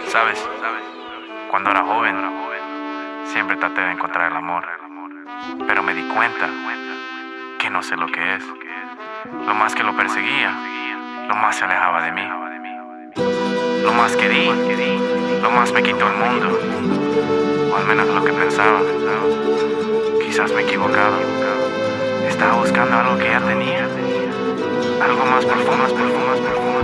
¿Sabes? Cuando era joven, siempre traté de encontrar el amor, pero me di cuenta que no sé lo que es. Lo más que lo perseguía, lo más se alejaba de mí. Lo más que di, lo más me quitó el mundo, o al menos lo que pensaba. Quizás me equivocaba. Estaba buscando algo que ya tenía, algo más profundo, más profundo, más profundo.